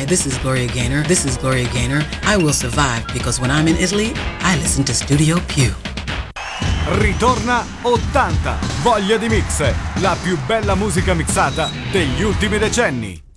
Hi, this is Gloria Gaynor. This is Gloria Gaynor. I will survive because when I'm in Italy, I listen to Studio Più. Ritorna 80, voglia di mix, la più bella musica mixata degli ultimi decenni.